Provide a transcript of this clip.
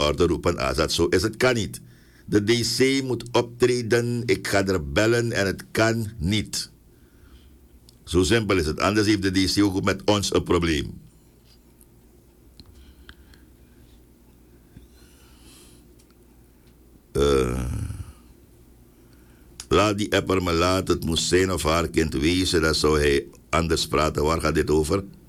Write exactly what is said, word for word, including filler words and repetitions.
orde roepen als dat zo is. Het kan niet. De D C moet optreden. Ik ga er bellen en het kan niet. Zo simpel is het. Anders heeft de D C ook met ons een probleem. Uh, laat die apper me laten. Het moest zijn of haar kind wezen. Dan zou hij anders praten. Waar gaat dit over?